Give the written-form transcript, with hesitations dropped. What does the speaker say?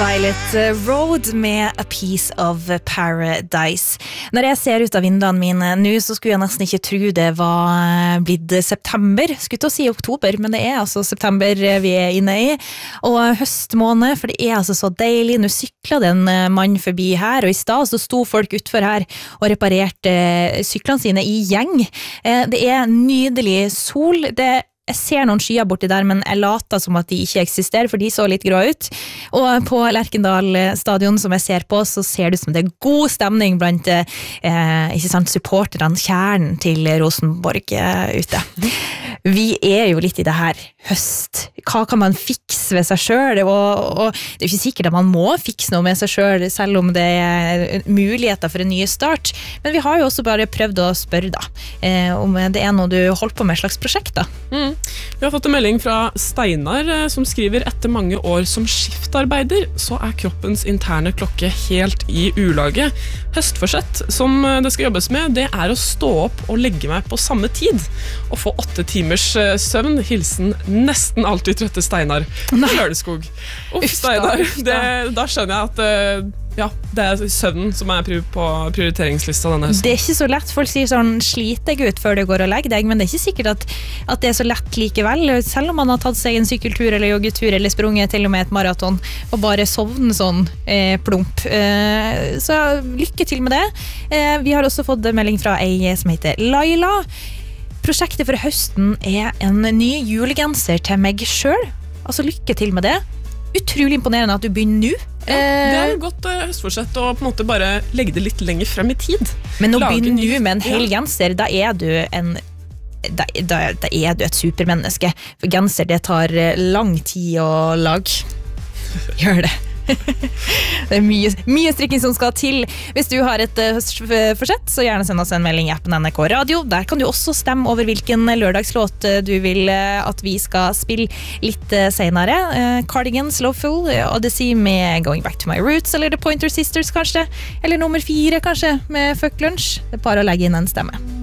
Violet Road med A Piece of Paradise. Når jeg ser ut av vinduene mine nå, så skulle jeg nesten ikke tro det var blitt september. Skulle til å si oktober, men det altså september vi inne i. Og høstmåned, for det altså så deilig. Nå syklet en mann forbi her, og i sted så sto folk utfor her og reparerte syklene sine i gjeng. Det nydelig sol, Jeg ser noen skyer borti der, men jeg later som at de ikke eksisterer, for de så litt grå ut. Og på Lerkendal stadion, som jeg ser på, så ser det ut som det god stemning blant ikke sant, supporterne, kjernen til Rosenborg ute. Vi jo litt i det her høst. Hva kan man fikse ved seg selv? Og det ikke sikkert at man må fikse noe med seg selv om det muligheter for en ny start. Men vi har jo også bare prøvd å spørre da, om det noe du holdt på med, et slags prosjekt da. Vi har fått en melding fra Steinar som skriver: etter mange år som skiftarbeider, så kroppens interne klokke helt i ulage. Høstforsett som det skal jobbes med, det å stå opp og legge meg på samme tid og få 8 timers søvn. Hilsen nesten alltid trøtte Steinar Lørdeskog. Steinar, da skjønner jeg at det søvnen som på prioriteringslista denne høsten. Det ikke så lett. Folk sier sånn, slit deg ut før du går og legger deg, men det ikke sikkert at det så lett likevel, selv om man har tatt seg en sykkeltur eller joggetur eller sprunget til og med et maraton og bare sovne sånn plump. Så lykke til med det. Vi har også fått melding fra ei som heter Laila. Prosjektet for høsten en ny julegenser til meg selv. Altså lykke til med det. Utrolig imponerende at du begynner nå. Det et godt høstforsett å på en måte bare legge det litt lenger frem i tid. Men å begynne nå med en hel genser, da du et supermenneske. For genser, det tar lang tid å lage. Gjør det. Det mye strikking som skal til. Hvis du har et høstforsett, så gjerne send oss en melding I appen NRK Radio. Der kan du også stemme over hvilken lørdagslåt du vil at vi skal spille litt senere. Cardigans, Loveful, Odyssey med Going Back to My Roots, eller The Pointer Sisters kanskje, eller nummer 4 kanskje med Fuck Lunch. Det bare å legge inn en stemme.